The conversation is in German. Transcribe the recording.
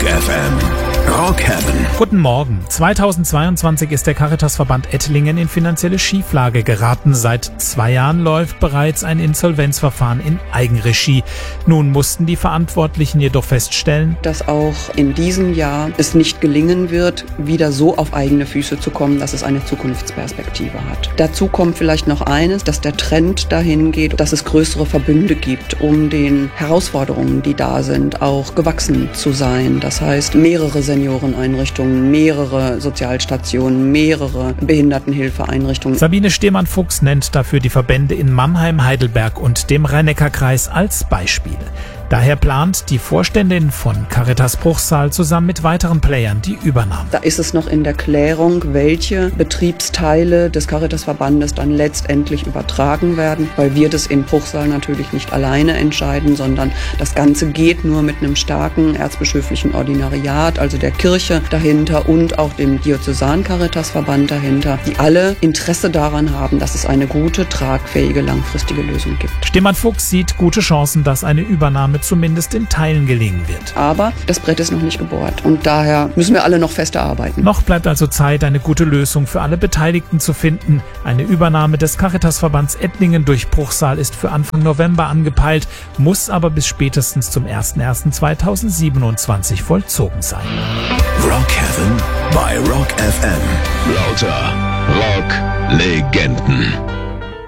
FM. Rock Heaven. Guten Morgen. 2022 ist der Caritasverband Ettlingen in finanzielle Schieflage geraten. Seit 2 Jahren läuft bereits ein Insolvenzverfahren in Eigenregie. Nun mussten die Verantwortlichen jedoch feststellen, dass auch in diesem Jahr es nicht gelingen wird, wieder so auf eigene Füße zu kommen, dass es eine Zukunftsperspektive hat. Dazu kommt vielleicht noch eines, dass der Trend dahin geht, dass es größere Verbünde gibt, um den Herausforderungen, die da sind, auch gewachsen zu sein. Das heißt, mehrere Senioreneinrichtungen, mehrere Sozialstationen, mehrere Behindertenhilfeeinrichtungen. Sabine Stehmann-Fuchs nennt dafür die Verbände in Mannheim, Heidelberg und dem Rhein-Neckar-Kreis als Beispiel. Daher plant die Vorständin von Caritas Bruchsal zusammen mit weiteren Playern die Übernahme. Da ist es noch in der Klärung, welche Betriebsteile des Caritasverbandes dann letztendlich übertragen werden, weil wir das in Bruchsal natürlich nicht alleine entscheiden, sondern das Ganze geht nur mit einem starken erzbischöflichen Ordinariat, also der Kirche dahinter und auch dem Diözesan-Caritasverband dahinter, die alle Interesse daran haben, dass es eine gute, tragfähige, langfristige Lösung gibt. Stehmann-Fuchs sieht gute Chancen, dass eine Übernahme zumindest in Teilen gelingen wird. Aber das Brett ist noch nicht gebohrt und daher müssen wir alle noch fester arbeiten. Noch bleibt also Zeit, eine gute Lösung für alle Beteiligten zu finden. Eine Übernahme des Caritasverbands Ettlingen durch Bruchsal ist für Anfang November angepeilt, muss aber bis spätestens zum 01.01.2027 vollzogen sein. Rock Heaven bei Rock FM. Lauter Rock-Legenden.